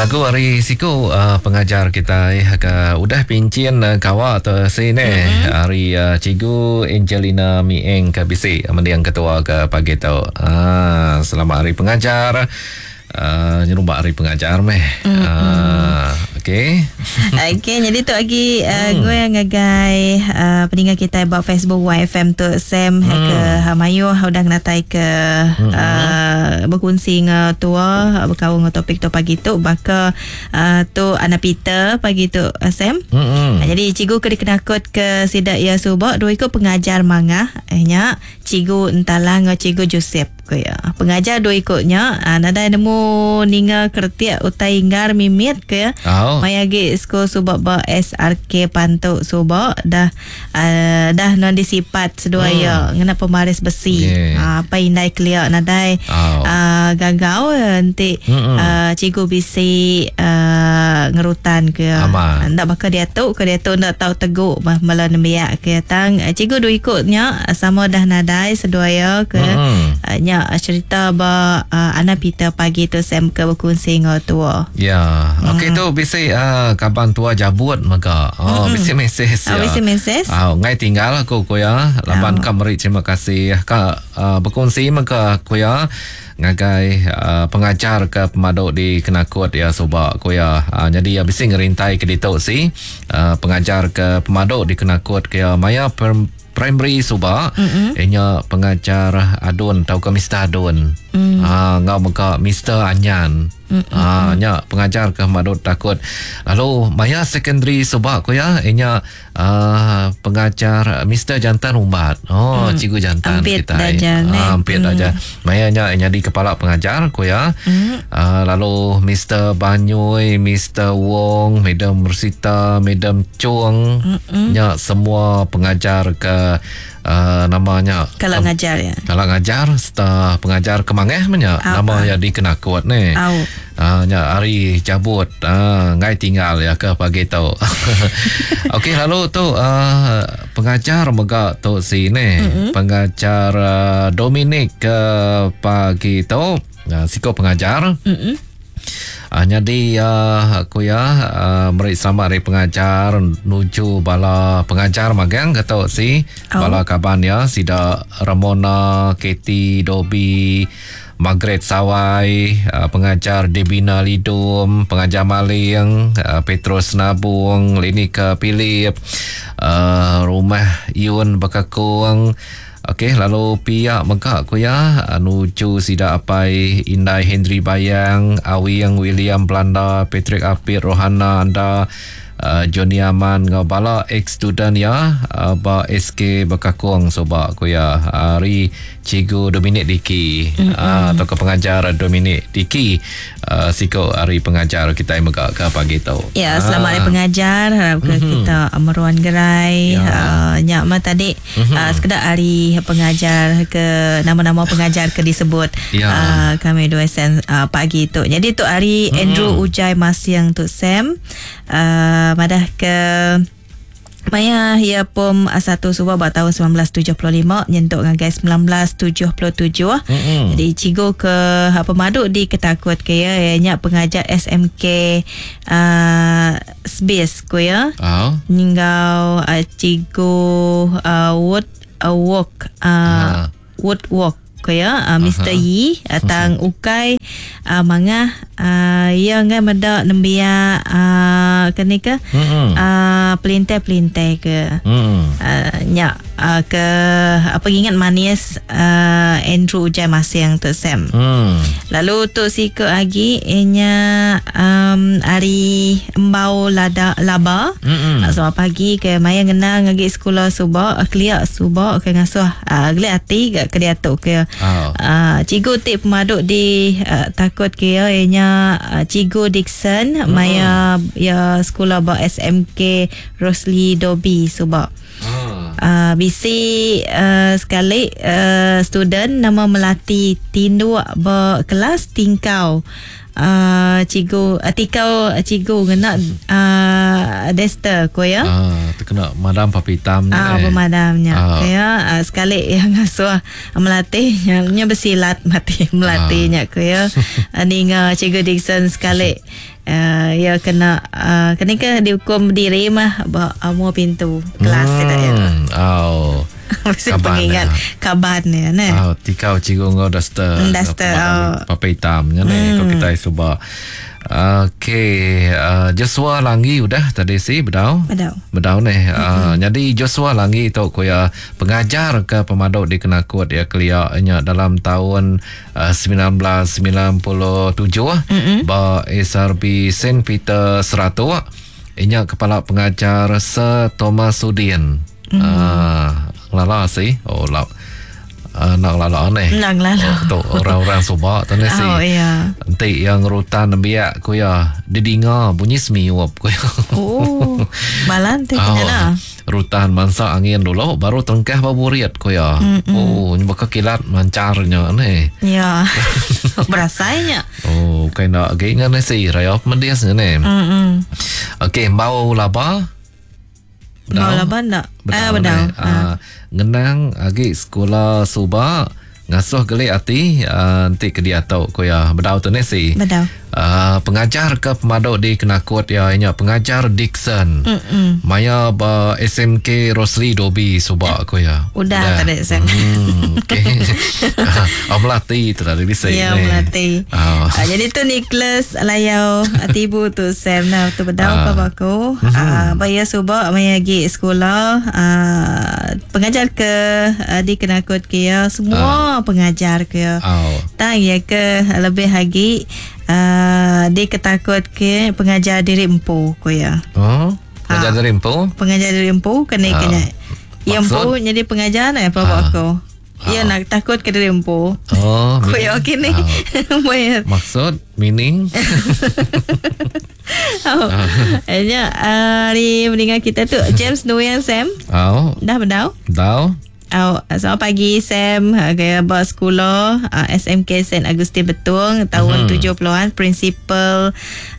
lagu hari siku pengajar kita udah pincin kawa atau sini hari Cikgu Angelina Mieng KBC mendiang ketua ke pagi tu. Selamat hari pengajar. Nyerubak hari pengajar okey. Okey, jadi tu lagi gue yang ngagai pendengar kita about Facebook YFM tu Sam ke Hamayu udah ngatai ke berkongsi dengan tua berkawal dengan topik tu pagi tu baka tu anak Peter pagi tu Sam. Jadi cikgu kena kod ke sidak ya subak dua ikut pengajar mangah nya cikgu entahlah dengan cikgu Joseph ya. Pengajar dua ikutnya nada nemu ninga kertiak utai inggar mimit ke mayagi sko subak ba SRK pantuk subak dah non disipat sedua ya ngena pemaris besi apa indai clear nadai gagau nanti cikgu bisi ngerutan ke ndak bakal dia tu ndak tahu teguk malah nembiak ke tang cikgu dua ikutnya sama dah nadai sedua ya ke nya cerita ba anak Peter pagi tu Sam ke berkongsi dengan tua. Ya, okey tu bisi kaban tua jabut maka. Bisi mesej ya. Bisi mesej. Ngai tinggal aku ya. Laban kamari terima kasih ka berkongsi maka aku ya ngagai pengajar ke pemaduk di Kenakut ya sobak aku ya. Jadi bisi ngerintai ke ditu si pengajar ke pemaduk di Kenakut ke maya primary suba enya pengajar adun tau ke Mr. Adun ngau muka Mr. Anyan nya pengajar ke madut takut lalu maya secondary suba ko ya enya pengajar Mr. Jantan Umbat cikgu jantan kita hampir aja maya nya di kepala pengajar ko ya lalu Mr. Banyui, Mr. Wong, Madam Rosita, Madam Chuang nya semua pengajar ke namanya kalau ngajar ya kalau ngajar serta pengajar kemangeh menya nama ya di Kenakut ni nya hari cabut ngai tinggal ya ke pagi tu. Okey lalu tu pengajar mega tu sini pengajar Dominic ke pagi tu siko pengajar jadi aku ya meri selamat hari pengajar nuju bala pengajar magang kata si bala kaban ya sida Ramona, Katie, Dobi, Margaret Sawai, pengajar Debina Lidum, pengajar Maling, Petrus Nabung, Linika Philip, rumah Yun Bakakung. Okey, lalu pihak mengkak aku ya nuju sida apai Indai Henry Bayang, Awi yang William Belanda, Patrick Apit, Rohana anda Johnny Aman ngabala ex student ya ba SK Bakakung soba aku ya hari Cikgu Dominic Diki atau ke pengajar Dominic Diki siko hari pengajar kita yang megak ke pagi tu ya selamat hari pengajar harap kita meruan gerai nyak ma tadi sekedar hari pengajar ke nama-nama pengajar ke disebut kami dua sen pagi tu jadi tu hari Andrew Ujai Masiang tu Sam madah ke maya ya pom satu subah tahun 1975 nyentuk ngagai 1977 jadi cikgu ke pemaduk di Ketakut ke ya nyak pengajar SMK Space ko ya ninggau cikgu woodwork kaya Mr. Yi tang ukai mangah ya ngai meda nembia kenika pelintai ke nya ke apa ingat manis Andrew Ujai Masiang tu Sam lalu tu si ke lagi enya hari embau laba selamat pagi ke maya ngena ngagi sekolah suba clear suba ke ngasuh gele ati ke dia tu ke cikgu tip pemaduk di takut ke enya cikgu Dixon maya ya sekolah ba SMK Rosli Dobi suba bisi sekali student nama Melati tindu berkelas tingkau cikgu tikau cikgu kena Dexter ko ya. Terkena madam papi hitam ni. Pemadamnya. Kaya sekali yang ngasuh melatihnya bersilat mati melatihnya ko ya. Ninga Cikgu Dixon sekali ya kena dihukum diri mah mau pintu kelas tidak ya. Mesti pengingat kabarnya ne. Tikau cikgu ngau duster papai hitamnya ne kalau kita cuba. Okey, Joshua Langi udah tadi sih bedau ne. Jadi Joshua Langi tu koya pengajar ke pemadok di Kenakut ya keliaknya dalam tahun 1997 ba SRB St. Peter Seratu. Inya kepala pengajar Sir Thomas Sudin. Lala sih. Nak lala ni. Nak lala. Tu orang-orang Subak tu ni sih. Iya. Nanti yang rutan biak ko ya didinga bunyi semiup ko ya. Balan tu kena. Rutan mansa angin dulu baru tengkah baburiat ko ya. Nyoba kilat mancarnya ni. Ya. Berasanya. Kena gengnya ni sih rayap mendias ni. Okey, mau laba? Mau laba ndak? Bedau. Ngenang agi sekolah Subak ngasuh geli ati nanti ke dia tahu ko ya bedau tu ni si pengajar ke pemadok di Kenakut ya nya pengajar Dixon maya ba SMK Rosli Dobi Subak ko ya udah tadi sen okey melatih tu tadi bisa ya melatih jadi tu Nicholas Layau Atibu tu Sam nah tu bedau ka bako baya Subak maya gi sekolah pengajar ke di Kenakut ke ya semua pengajar ke tang ya ke lebih lagi dia ketakut ke pengajar diri empu ko ya. Pengajar diri empu? Pengajar diri empu kena yang empu jadi pengajar apa aku. Ya nak takut ke diri empu. Ko ya okey ni. Maksud meaning? Nya hari mendengar kita tu James Noyan Sam. Dah bedau? Dah. Selamat pagi Sam. Gaya bawah sekolah SMK St. Agustin Betung tahun 70-an Principal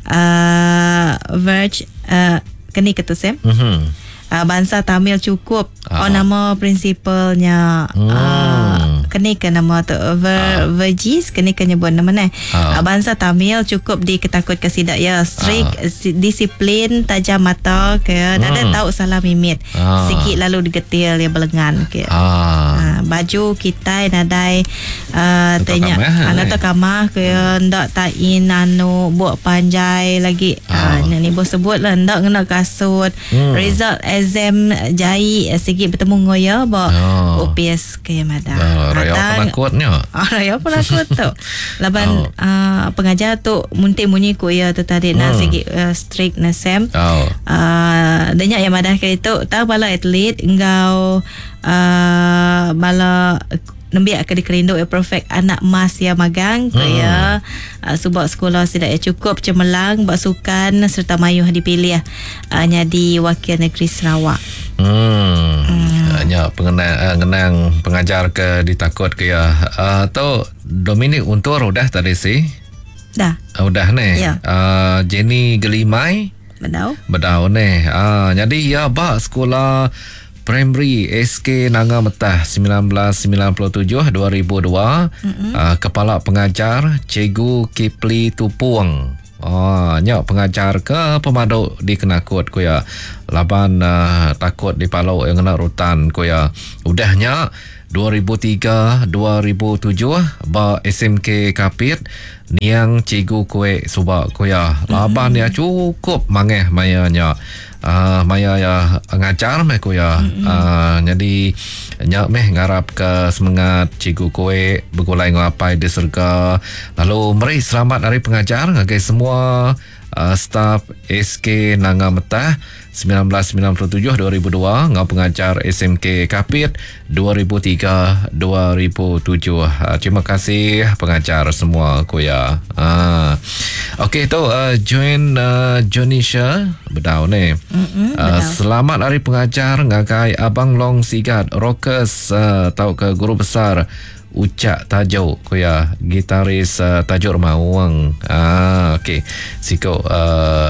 Verge keni ketu Sam. Bangsa Tamil cukup nama prinsipalnya keni ke nama tu Vergis keni ke nyebut nama ni bangsa Tamil cukup di ketakut kesidak ya strict disiplin tajam mata ke nada tahu salah mimit sikit lalu digetil ya belengan ke baju kita nadai tanya anak tu kamah ke ndak tain anu buat panjai lagi ni bos sebut lah ndak kena kasut result exam jai sikit bertemu ngoyo bawa OPS ke madam raya penakutnya raya penakut tu laban pengajar tu muntik munyi ku ya tu tadi nak sikit strict na Sam banyak yang madah ke itu tahu bala atlet engkau bala nembiak ke dikerinduk ya perfect anak mas ya magang ya sebab sekolah tidak cukup cemerlang buat sukan serta mayuh dipilih jadi wakil negeri Sarawak. Hanya pengenang pengajar ke ditakut ke ya atau Dominic Untur udah tadi sih dah ni ya. Jenny Gelimai bedau ni jadi ya bak sekolah Primary SK Nanga Metah 1997-2002 kepala pengajar Cikgu Kipli Tupuang nyak pengajar ke pemadok di Kenakut ko ya laban takut di Palau yang kena rutan ko ya udahnya 2003-2007 ba SMK Kapit niang Cikgu Kue Subak ko ya laban ya cukup mangeh mayanya maya ya ngajar meh ko ya jadi nyak meh ngarap ke semangat Cikgu Kue begulai ngapai di serga lalu meri selamat hari pengajar ngagai semua staf SK Nanga Metah 1997-2002 ngau pengajar SMK Kapit 2003-2007 terima kasih pengajar semua ko ya okey tu join Jonisha bedau ni selamat hari pengajar ngagai Abang Long Sigat Rockers tau ke guru besar Ucak Tajuk ko ya gitaris Tajuk Rumah Uang okey siko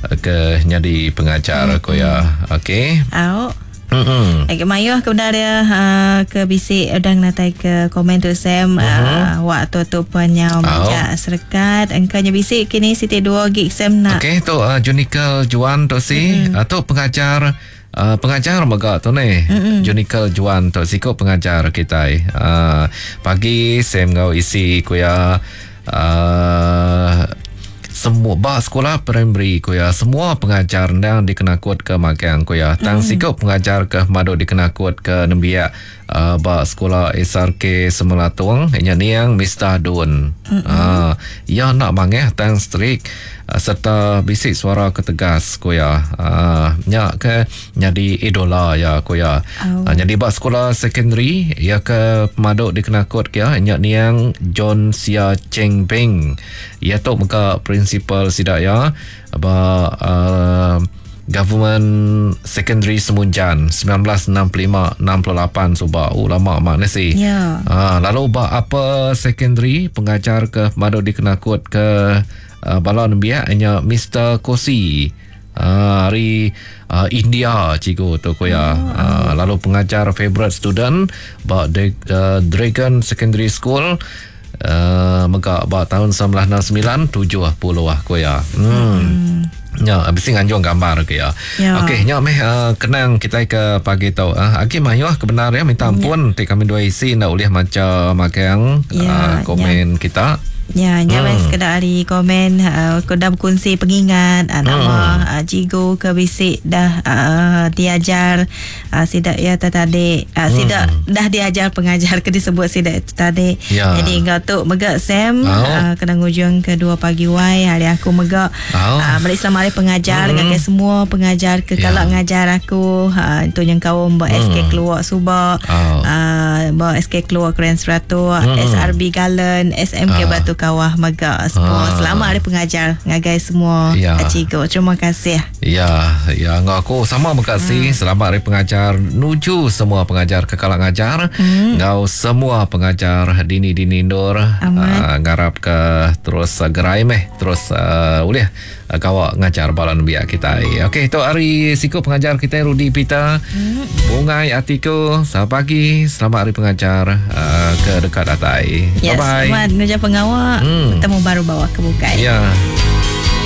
ke jadi pengajar ko ya. Okey. Agak mayuh kebenaran ke bisik udang natai ke komen tu Sam waktu tu penyau majak serkat engkanya bisik kini Siti 2 gig Sam nak. Okey tu Junikel Juan tu si tu pengajar maga tu ni Junikel Juan tu si ko pengajar kita pagi Sam ngau isi ko ya semua sekolah primary ko ya semua pengajar yang dikenakut ke magang ko ya tang sikap pengajar ke madu dikenakut ke nembia sekolah SRK Semelatung yang Mr. Dun ya nak mangeh tang strik serta bisik suara ketegas ko ya nya ke jadi idola ya ko ya jadi sekolah secondary ya ke madu dikenakut ke nya yang John Sia Cheng Beng ya tu muka principal sidak ya Government Secondary Semunjan 1965-68 subah lama makna si lalu apa secondary pengajar ke madu dikenakut ke balon biak hanya Mr. Kosi hari India cikgu tu ko ya lalu pengajar favorite student Dragon Secondary School maka tahun 1969 70 ko ya nya habis nganjung gambar ke ya. Okey nya kenang kita ke pagi tau aki mayuh kebenaran minta ampun kami dua isi nak ulih macam magang komen kita. Sekedar hari komen kodam kunci pengingat nama Cigu ke bisik dah diajar sidak ya tadi sidak dah diajar pengajar ke disebut sidak tadi jadi engkau tu megak Sam kena ngujung kedua pagi wai hari aku megak balik selama hari pengajar dengan semua pengajar ke kalau ngajar aku itu yang kau bawa SK keluar subak bawa SK keluar Keren Seratus SRB Galen SMK Batu Kawah Maga semua selamat hari pengajar ngagai semua Cigo terima kasih aku sama makasih selamat hari pengajar nuju semua pengajar kekala ngajar ngau semua pengajar dini Indor ngarap ke terus gerai terus boleh kawak ngajar balan biak kita. Okey itu hari siku pengajar kita Rudi Pita Bungai Atiku selamat pagi selamat hari pengajar ke dekat atai bye bye selamat ngajar pengawak temu baru bawa ke bukai